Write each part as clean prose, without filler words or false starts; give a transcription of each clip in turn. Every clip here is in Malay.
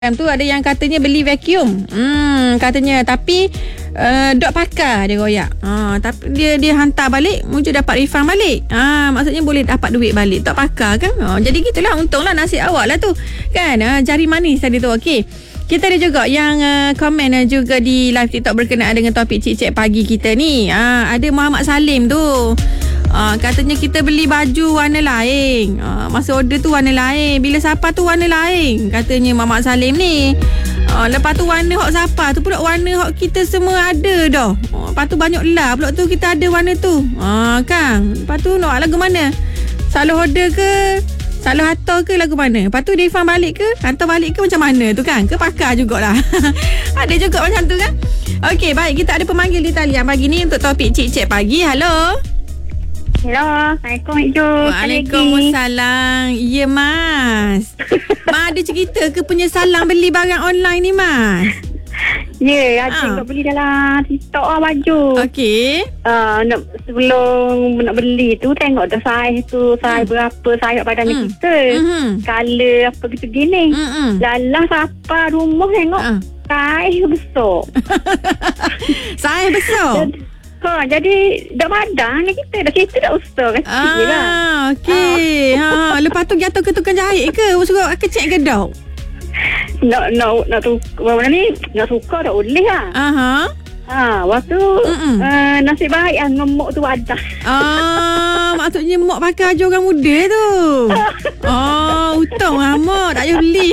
Tu ada yang katanya beli vacuum. Katanya tapi dok pakar dia royak. Tapi dia hantar balik, mungkin dapat refund balik. Maksudnya boleh dapat duit balik. Tak pakar kan? Jadi gitulah, untunglah nasib awak lah tu. Kan? Jari manis tadi tu. Okey. Kita ada juga yang komen juga di live TikTok berkenaan dengan topik Cik-Cik Pagi kita ni. Ada Muhammad Salim tu. Katanya kita beli baju warna lain. Masa order tu warna lain, bila siapa tu warna lain, katanya Muhammad Salim ni. Lepas tu warna hok siapa tu pula warna hok kita semua ada dah. Lepas tu banyak lah pula tu kita ada warna tu. Kan. Lepas tu nak lagu mana? Salah order ke? Salah hantar ke lagu mana? Lepas tu refund balik ke? Hantar balik ke macam mana tu kan? Ke pakar jugalah. Ada juga macam tu kan? Okey, baik, kita ada pemanggil di talian pagi ni untuk topik Cik-Cik Pagi. Halo. Hello, Assalamualaikum Mak Jo. Waalaikumsalam. Ya, Mas. Mas ada cerita ke penyesalan beli barang online ni, Mas? Ya, ada beli dalam TikTok lah baju. Okey. Sebelum nak beli tu, tengok dah saiz tu, saiz berapa, saiz badannya kita. Color apa gitu gini. Lalah siapa rumah tengok saiz besar. Saiz besar? Jadi dah badan ni kita dah usah kan. Okey. Lepas tu jatuh ke tukang jahit ke? Suruh kecek ke dok? Nak tu mana ni? Nak suka tak boleh lah. Waktu nasib baik ngemuk tu ada. Maksudnya mak pakai ajar orang muda tu. Untung lah mak tak payah beli.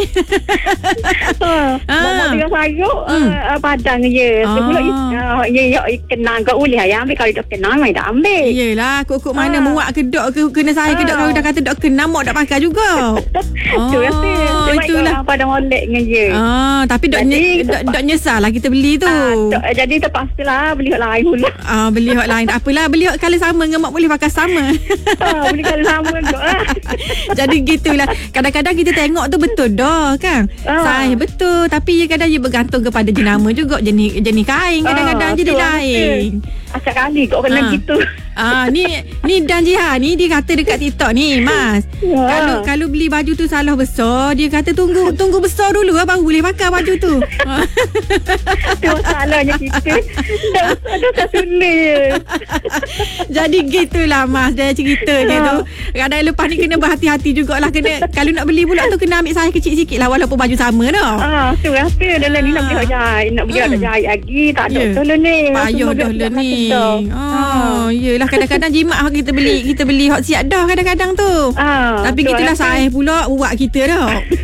Mak tengah sayuk padang je. Sebelum ya kenal kau boleh ayam ambil. Kalau dah kenal mai dah ambil. Yelah, kok mana muak ke dok ke kena saya ke dok. Kalau dah kata dok kenal mak tak pakai juga. Tu rasa. Itulah padang molek dengan je. Tapi dok nyesal lah kita beli tu. Jadi terpaksalah beli hot lain pula. Beli hot lain. Tak apalah, beli hot colour sama dengan mak boleh pakai sama. Beli colour sama juga lah. Jadi gitulah. Kadang-kadang kita tengok tu betul dah kan. Saiz betul. Tapi kadang dia bergantung kepada jenama juga. Jenis kain kadang-kadang jadi lain. Acak kali kau kena gitu. Ni Dan Jiha ni dia kata dekat TikTok ni, Mas. Kalau beli baju tu salah besar, dia kata tunggu besar dulu baru boleh pakai baju tu. Tu masalahnya kita. Dah satu ni. Jadi gitulah, Mas, dia ceritanya tu. Kadang lepas ni kena berhati-hati jugalah. Kalau nak beli pula tu kena ambil saiz kecil sikit lah walaupun baju sama dah. Tu rasa dalam ni nak beli hot jahit. Nak beli hot jahit lagi. Tak ada betul ni. Payah dah lah ni. Yelah, kadang-kadang jimat kita beli hot siap dah kadang-kadang tu. Tapi gitulah saiz pula buat kita dah.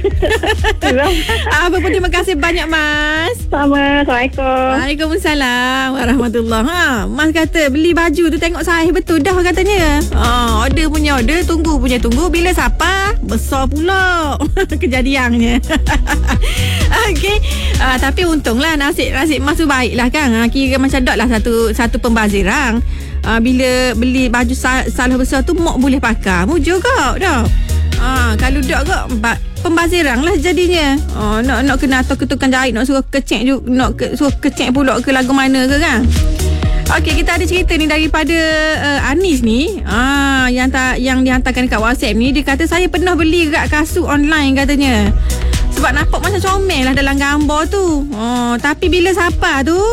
Apa pun terima kasih banyak, Mas. Sama. Assalamualaikum. Waalaikumsalam warahmatullahi. Mas kata beli baju tu tengok saiz betul dah katanya. Order punya order, tunggu punya tunggu. Bila siapa besar pula kejadiannya. Okey. Tapi untunglah nasib Mas tu baik lah kan. Kira macam dok lah satu pembaziran. Bila beli baju salah besar tu mak boleh pakai. Mujur kau dah. Kalau dok kau pembaziran lah jadinya. Nak kena atau ke tukang jahit, nak suruh kecek juga, suruh kecek pula ke lagu mana ke kan. Okey, kita ada cerita ni daripada Anis ni. Yang dihantarkan kat WhatsApp ni. Dia kata saya pernah beli kat kasut online katanya. Sebab nampak macam comel lah dalam gambar tu. Tapi bila siapa tu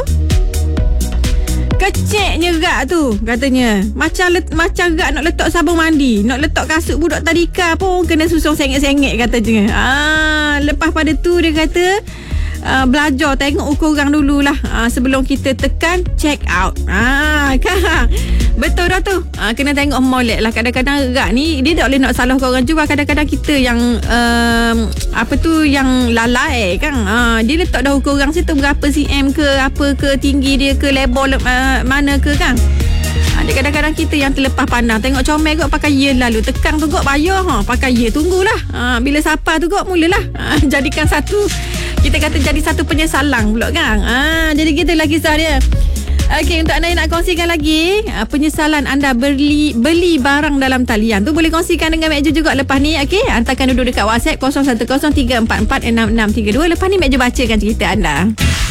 keceknya gak tu katanya. Macam gak nak letak sabun mandi, nak letak kasut budak tadika pun kena susung sengit-sengit katanya. Lepas pada tu dia kata belajar tengok ukuran dululah sebelum kita tekan check out. Kan betul dah tu. Kena tengok molek lah. Kadang-kadang gak ni dia tak boleh nak salah korang juga. Kadang-kadang kita yang yang lalai kan. Dia letak dah ukuran situ berapa cm ke apa ke, tinggi dia ke, lebar mana ke kan. Kadang-kadang kita yang terlepas pandang. Tengok comel kot pakai ye lalu. Tekan tu kot bayar. Pakai ye tunggulah. Bila siapa tu kot mulalah. Jadikan satu, kita kata jadi satu penyesalan pula kan. Jadi gitulah kisah dia. Okey, untuk anda yang nak kongsikan lagi penyesalan anda beli barang dalam talian tu, boleh kongsikan dengan Mek Jo juga lepas ni. Okey, hantarkan dulu dekat WhatsApp 0103446632. Lepas ni Mek Jo bacakan cerita anda.